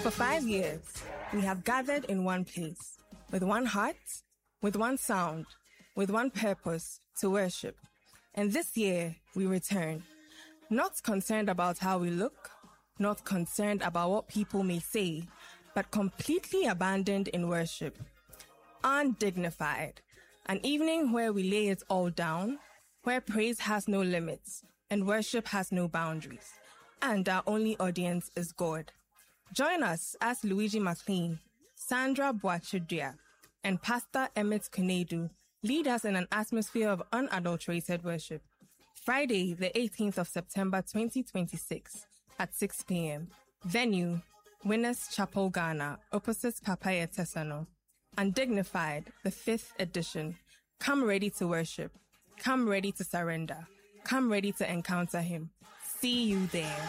For 5 years, we have gathered in one place, with one heart, with one sound, with one purpose, to worship. And this year, we return. Not concerned about how we look, not concerned about what people may say, but completely abandoned in worship. Undignified. An evening where we lay it all down, where praise has no limits and worship has no boundaries. And our only audience is God. Join us as Luigi McLean, Sandra Boachidria, and Pastor Emmett Kunedu lead us in an atmosphere of unadulterated worship. Friday, the 18th of September 2026 at 6 p.m. Venue, Winners Chapel, Ghana, opposite Papaya Tesano. Undignified, the 5th edition. Come ready to worship. Come ready to surrender. Come ready to encounter Him. See you there.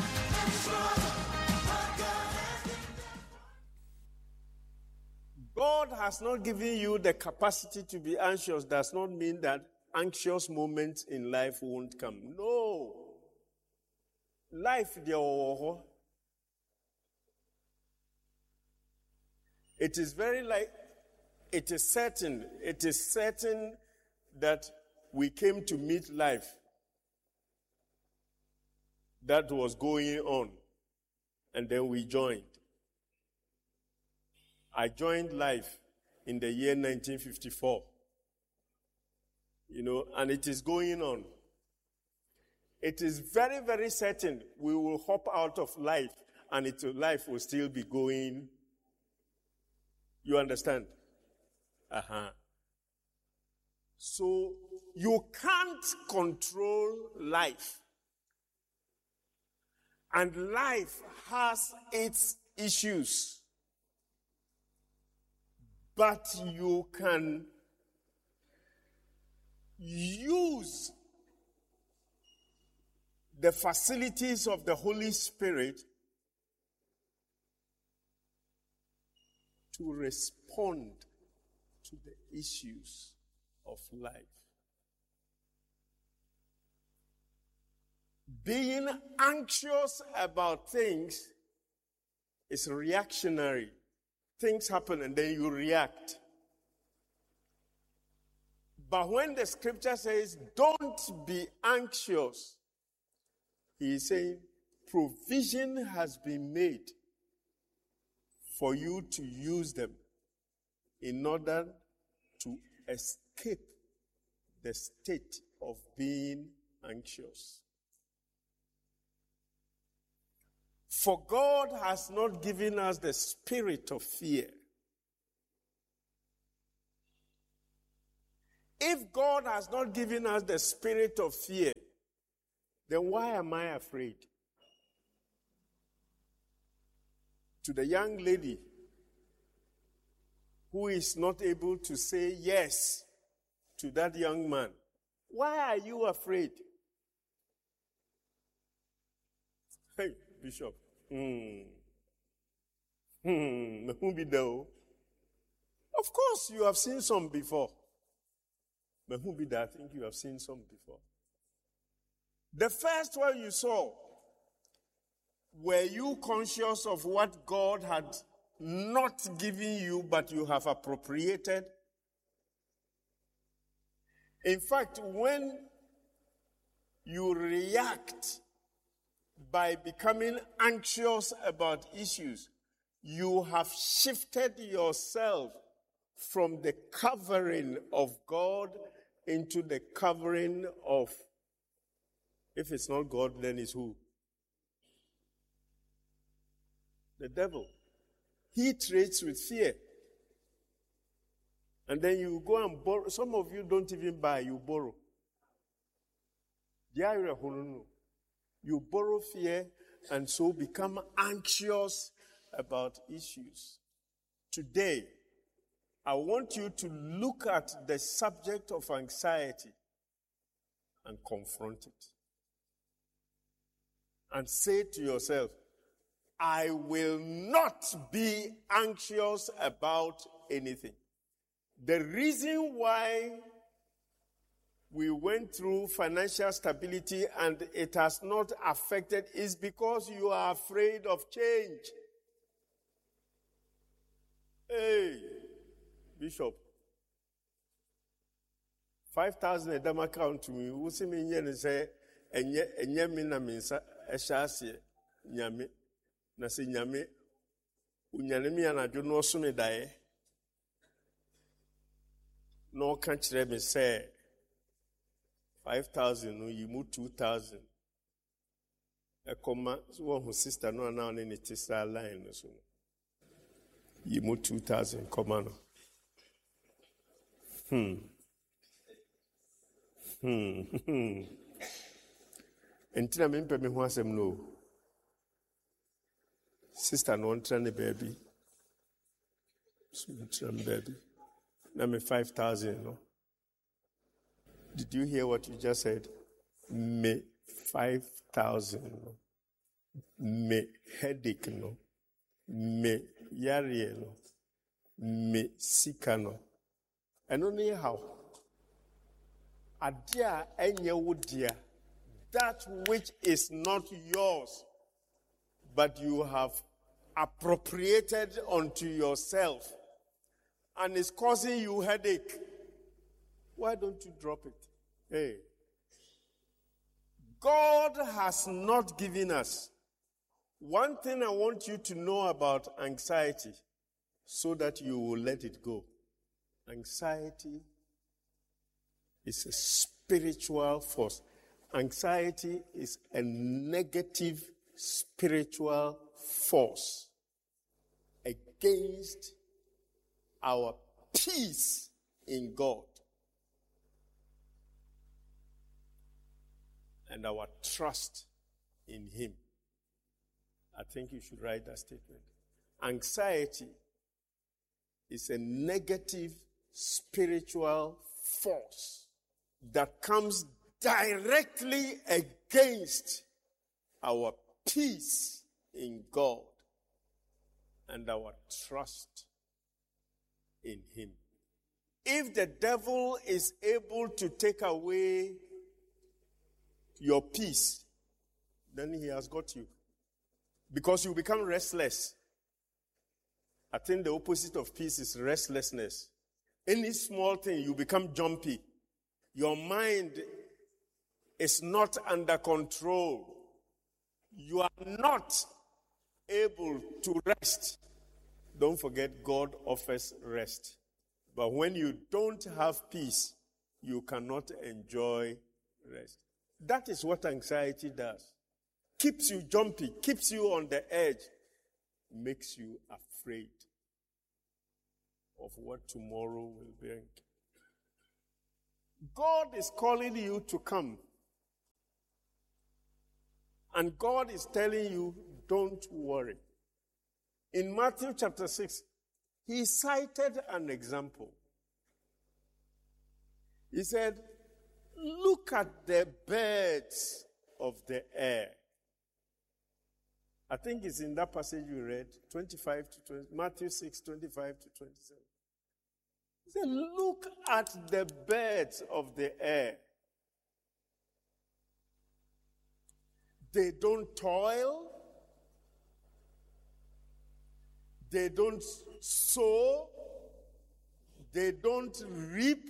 God has not given you the capacity to be anxious. Does not mean that anxious moments in life won't come. No. Life, it is it is certain that we came to meet life that was going on, and then we joined. I joined life in the year 1954. And it is going on. It is very, very certain we will hop out of life and life will still be going. You understand? So you can't control life. And life has its issues. But you can use the facilities of the Holy Spirit to respond to the issues of life. Being anxious about things is reactionary. Things happen and then you react. But when the scripture says, don't be anxious, he is saying, provision has been made for you to use them in order to escape the state of being anxious. For God has not given us the spirit of fear. If God has not given us the spirit of fear, then why am I afraid? To the young lady who is not able to say yes to that young man, why are you afraid? Hey, Bishop. Of course, you have seen some before. But who be that? I think you have seen some before. The first one you saw, were you conscious of what God had not given you, but you have appropriated? In fact, when you react by becoming anxious about issues, you have shifted yourself from the covering of God into the covering of, if it's not God, then it's who? The devil. He trades with fear. And then you go and borrow. Some of you don't even buy, you borrow. You borrow fear and so become anxious about issues. Today, I want you to look at the subject of anxiety and confront it. And say to yourself, I will not be anxious about anything. The reason why we went through financial stability and it has not affected is because you are afraid of change. Hey, Bishop. 5,000 a dam account to me. Who see me and say, and yet me na minsa, a shasi, nyame, nasi nyame, unyanemi and I do no sooner die. No country me say 5,000, you move 2,000. A comma, one whose sister no now in it is a line. You move 2,000, comma. Until I'm in Pemi Wasem no. Sister no one train the baby. Baby. Now me 5,000, no. Did you hear what you just said? Me 5,000, no. Me headache, no. Me yari, no. Me sika, no. And only how? Adia enye that which is not yours, but you have appropriated unto yourself, and is causing you headache. Why don't you drop it? Hey. God has not given us. One thing I want you to know about anxiety, so that you will let it go. Anxiety is a spiritual force. Anxiety is a negative spiritual force against our peace in God and our trust in Him. I think you should write that statement. Anxiety is a negative spiritual force that comes directly against our peace in God and our trust in Him. If the devil is able to take away your peace, then he has got you. Because you become restless. I think the opposite of peace is restlessness. Any small thing, you become jumpy. Your mind is not under control. You are not able to rest. Don't forget, God offers rest. But when you don't have peace, you cannot enjoy rest. That is what anxiety does. Keeps you jumpy, keeps you on the edge, makes you afraid of what tomorrow will bring. God is calling you to come. And God is telling you, don't worry. In Matthew chapter 6, He cited an example. He said, look at the birds of the air. I think it's in that passage we read, 25 to 20, Matthew 6, 25 to 27. He said, look at the birds of the air. They don't toil. They don't sow. They don't reap.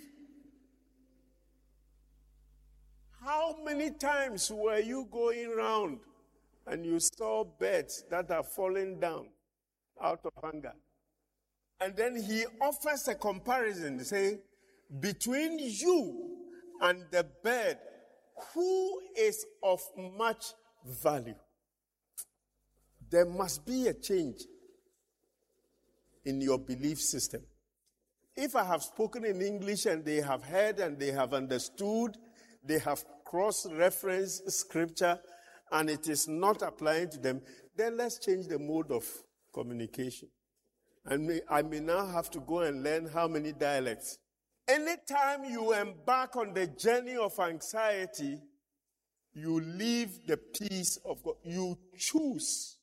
How many times were you going around and you saw birds that are falling down out of hunger? And then He offers a comparison, saying, between you and the bird, who is of much value? There must be a change in your belief system. If I have spoken in English and they have heard and they have understood, they have cross-referenced scripture and it is not applying to them, then let's change the mode of communication. And I may now have to go and learn how many dialects. Anytime you embark on the journey of anxiety, you leave the peace of God. You choose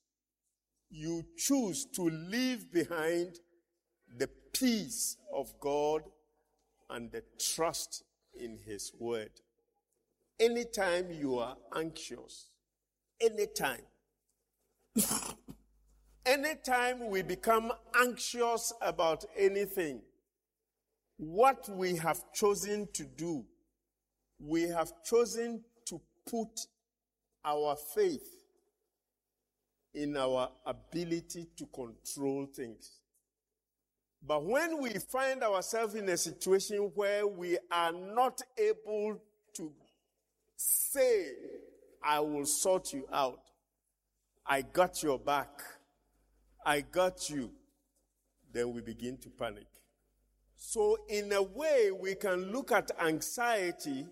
to leave behind the peace of God and the trust in His word. Anytime you are anxious, anytime anytime we become anxious about anything, what we have chosen to do, we have chosen to put our faith in our ability to control things. But when we find ourselves in a situation where we are not able to say, I will sort you out, I got your back, I got you, then we begin to panic. So in a way, we can look at anxiety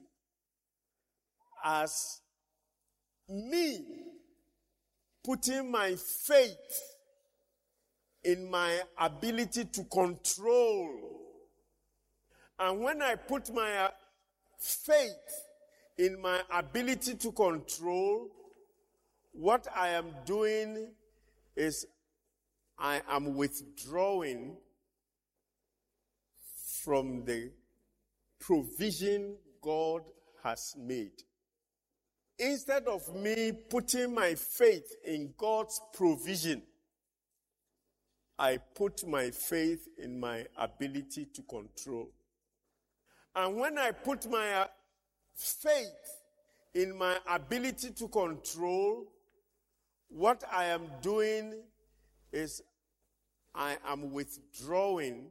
as me putting my faith in my ability to control. And when I put my faith in my ability to control, what I am doing is I am withdrawing from the provision God has made. Instead of me putting my faith in God's provision, I put my faith in my ability to control. And when I put my faith in my ability to control, what I am doing is I am withdrawing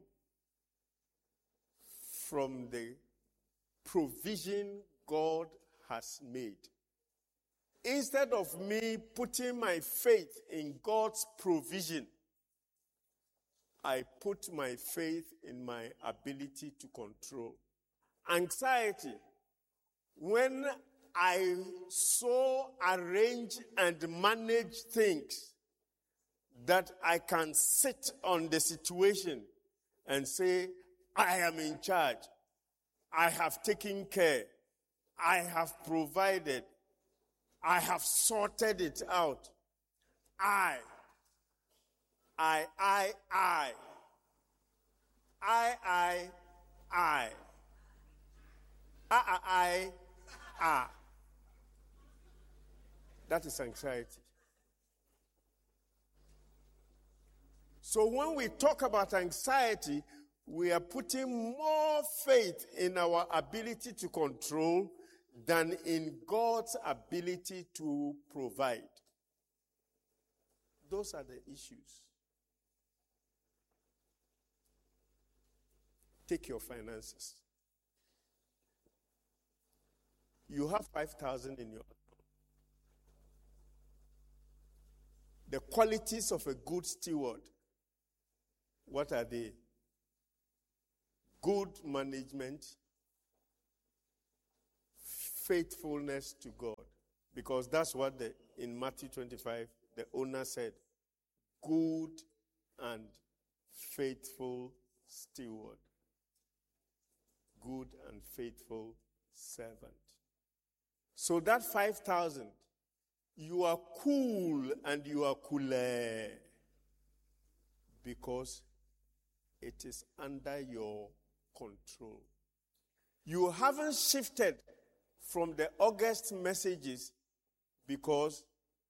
from the provision God has made. Instead of me putting my faith in God's provision, I put my faith in my ability to control. Anxiety, when I so arrange and manage things that I can sit on the situation and say, I am in charge. I have taken care. I have provided. I have sorted it out. I. That is anxiety. So when we talk about anxiety, we are putting more faith in our ability to control than in God's ability to provide. Those are the issues. Take your finances. You have 5,000 in your account. The qualities of a good steward, what are they? Good management, faithfulness to God. Because that's what in Matthew 25, the owner said, good and faithful steward. Good and faithful servant. So that 5,000, you are cool and you are cooler because it is under your control. You haven't shifted from the August messages because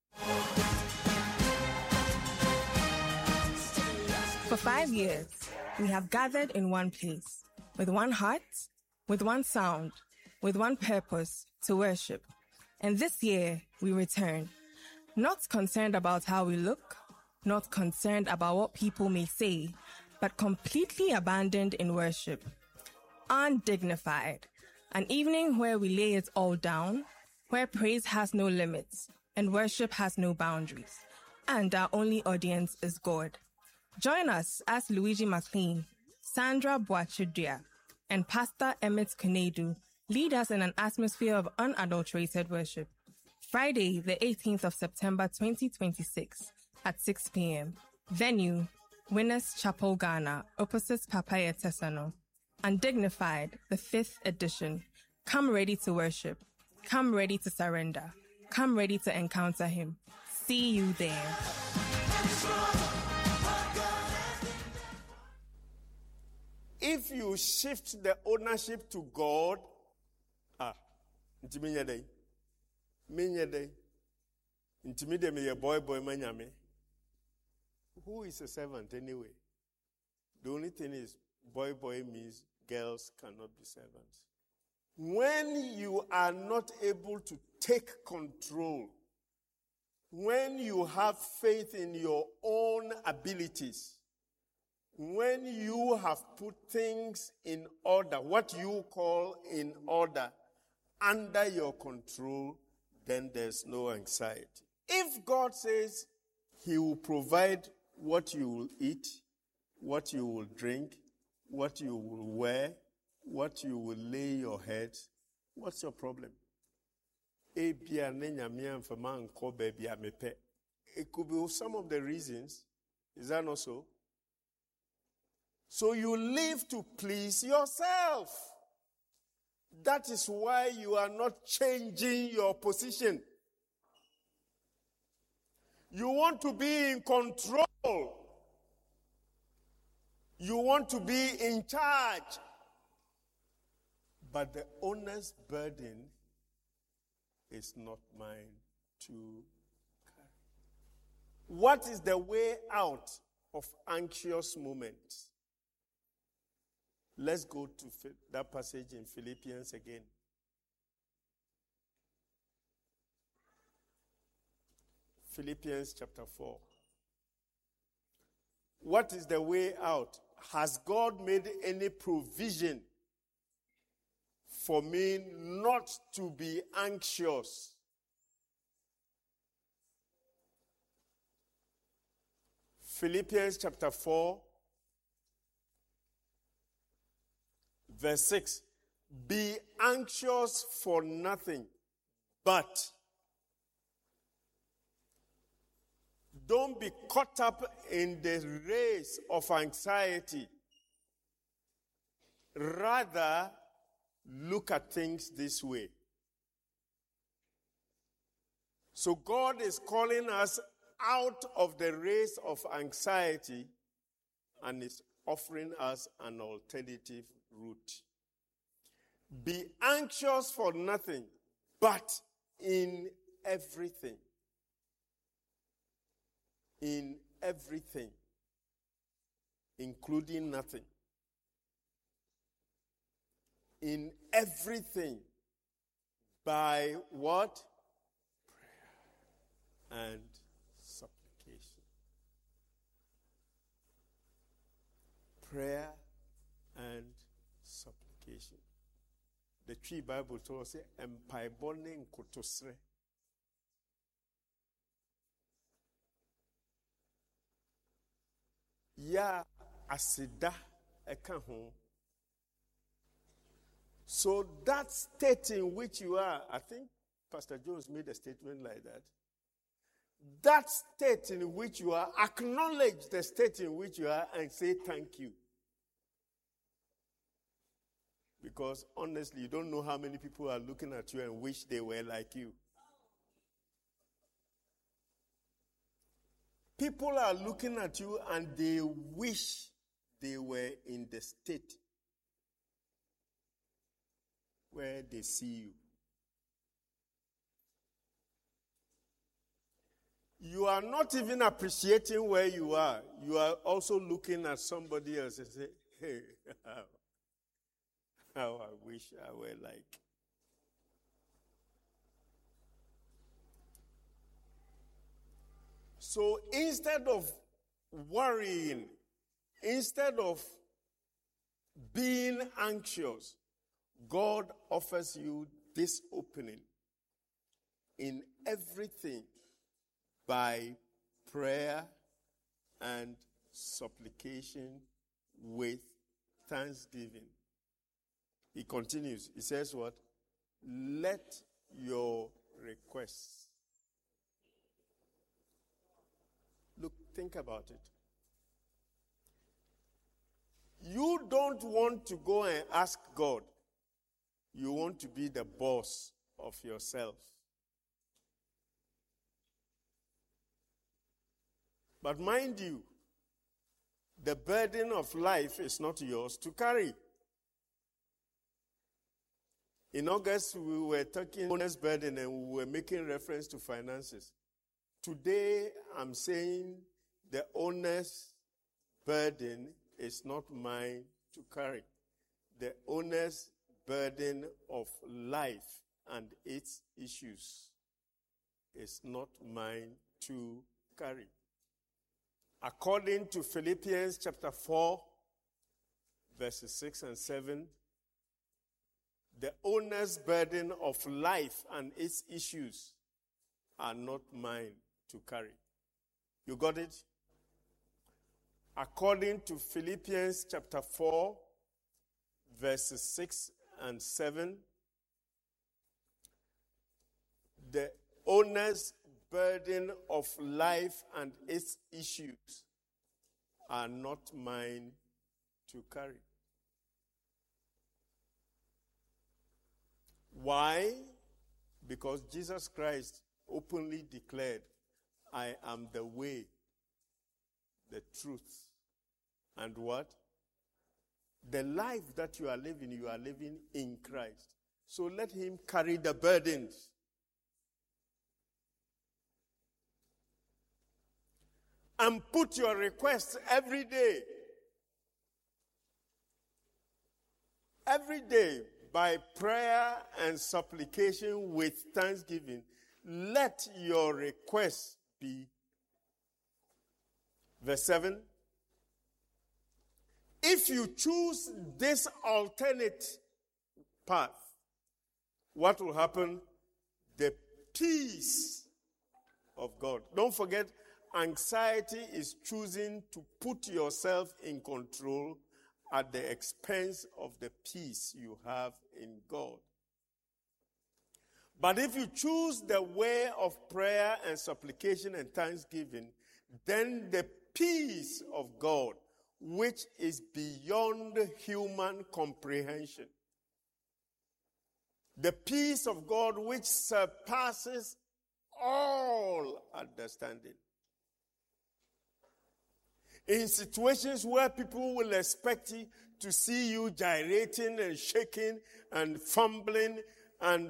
for 5 years, we have gathered in one place, with one heart, with one sound, with one purpose, to worship. And this year, we return, not concerned about how we look, not concerned about what people may say, but completely abandoned in worship. Undignified. An evening where we lay it all down, where praise has no limits and worship has no boundaries, and our only audience is God. Join us as Luigi McLean, Sandra Boachidria, and Pastor Emmett Kunedu lead us in an atmosphere of unadulterated worship. Friday, the 18th of September 2026 at 6 p.m. Venue, Winners Chapel, Ghana, opposite Papaya Tesano. Undignified, the 5th edition. Come ready to worship. Come ready to surrender. Come ready to encounter Him. See you there. If you shift the ownership to God, ntimi nyedei. Me nyedei. Ntimi de me ye boy manyame. Who is a servant anyway? The only thing is, boy means girls cannot be servants. When you are not able to take control, when you have faith in your own abilities, when you have put things in order, what you call in order, under your control, then there's no anxiety. If God says He will provide what you will eat, what you will drink, what you will wear, what you will lay your head, what's your problem? It could be some of the reasons. Is that not so? So you live to please yourself. That is why you are not changing your position. You want to be in control. You want to be in charge. But the owner's burden is not mine to carry. What is the way out of anxious moments? Let's go to that passage in Philippians again. Philippians chapter 4. What is the way out? Has God made any provision for me not to be anxious? Philippians chapter 4, verse 6. Be anxious for nothing, but don't be caught up in the race of anxiety. Rather, look at things this way. So God is calling us out of the race of anxiety and is offering us an alternative route. Be anxious for nothing, but in everything. In everything, including nothing. In everything, by what? Prayer and supplication. Prayer and supplication. The Tree Bible told us, "Empaebone nkotosre." Ya asida eka ho. So that state in which you are, I think Pastor Jones made a statement like that. That state in which you are, acknowledge the state in which you are and say thank you. Because honestly, you don't know how many people are looking at you and wish they were like you. People are looking at you and they wish they were in the state where they see you. You are not even appreciating where you are. You are also looking at somebody else and say, hey, how I wish I were like. So instead of worrying, instead of being anxious, God offers you this opening in everything by prayer and supplication with thanksgiving. He continues. He says what? Let your requests. Look, think about it. You don't want to go and ask God. You want to be the boss of yourself. But mind you, the burden of life is not yours to carry. In August, we were talking owner's burden and we were making reference to finances. Today, I'm saying The owner's burden is not mine to carry. The owner's burden of life and its issues is not mine to carry. According to Philippians chapter 4, verses 6 and 7, the owner's burden of life and its issues are not mine to carry. You got it? According to Philippians chapter 4, verses 6 and 7, the owner's burden of life and its issues are not mine to carry. Why? Because Jesus Christ openly declared, I am the way, the truth, and what? The life that you are living in Christ. So let him carry the burdens. And put your requests every day. Every day, by prayer and supplication with thanksgiving, let your requests be. Verse 7. If you choose this alternate path, what will happen? The peace of God. Don't forget, anxiety is choosing to put yourself in control at the expense of the peace you have in God. But if you choose the way of prayer and supplication and thanksgiving, then the peace of God, which is beyond human comprehension, the peace of God which surpasses all understanding. In situations where people will expect you to see you gyrating and shaking and fumbling, and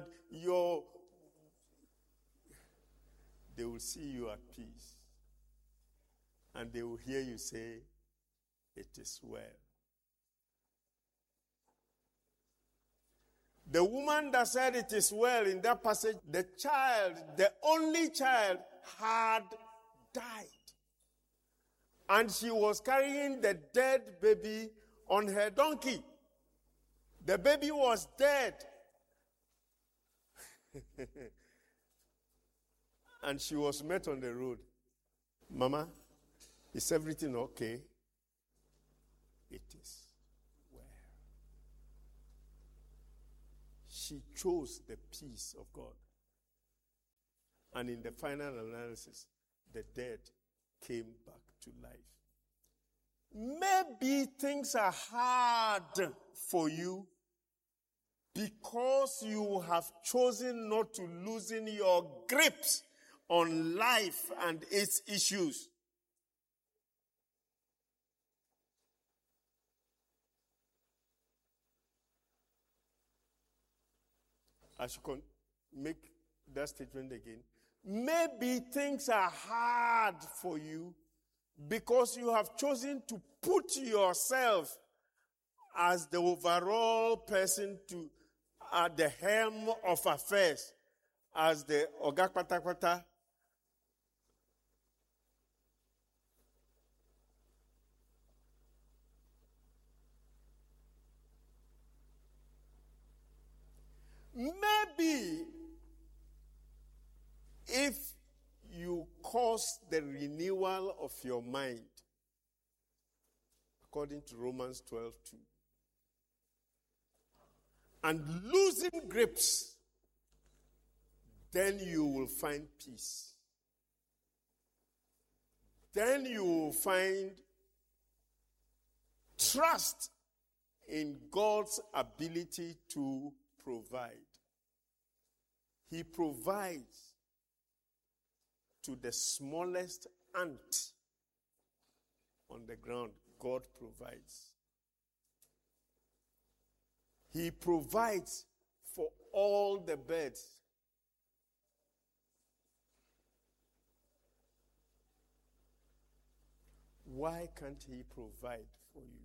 they will see you at peace. And they will hear you say, it is well. The woman that said it is well in that passage, the only child, had died. And she was carrying the dead baby on her donkey. The baby was dead. And she was met on the road. Mama, is everything okay? It is well. She chose the peace of God. And in the final analysis, the dead came back to life. Maybe things are hard for you because you have chosen not to loosen your grips on life and its issues. I should make that statement again. Maybe things are hard for you because you have chosen to put yourself as the overall person at the helm of affairs, as the Oga Kpata. Maybe if you cause the renewal of your mind, according to Romans 12:2, and losing grips, then you will find peace. Then you will find trust in God's ability to provide. He provides to the smallest ant on the ground. God provides. He provides for all the birds. why can't he provide for you?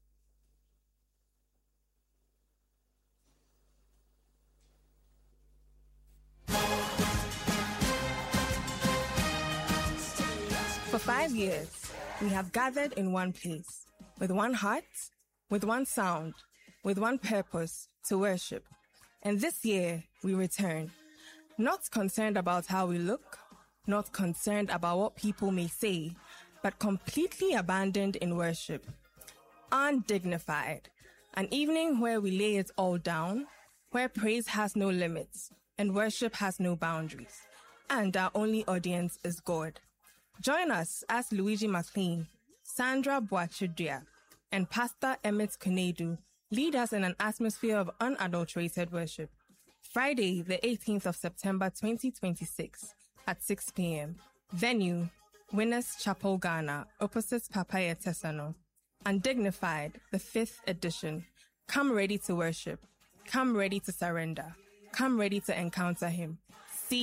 For 5 years, we have gathered in one place, with one heart, with one sound, with one purpose, to worship. And this year, we return, not concerned about how we look, not concerned about what people may say, but completely abandoned in worship. Undignified. An evening where we lay it all down, where praise has no limits and worship has no boundaries, and our only audience is God. Join us as Luigi McLean, Sandra Boachudria, and Pastor Emmett Kunedu lead us in an atmosphere of unadulterated worship. Friday, the 18th of September 2026 at 6 p.m. Venue, Winners Chapel, Ghana, opposite Papaya Tesano. Undignified, the 5th edition. Come ready to worship. Come ready to surrender. Come ready to encounter him.